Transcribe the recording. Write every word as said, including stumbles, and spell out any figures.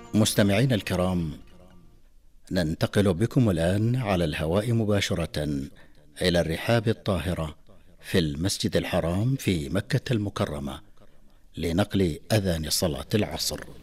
مستمعين الكرام، ننتقل بكم الآن على الهواء مباشرة إلى الرحاب الطاهرة في المسجد الحرام في مكة المكرمة لنقل أذان صلاة العصر.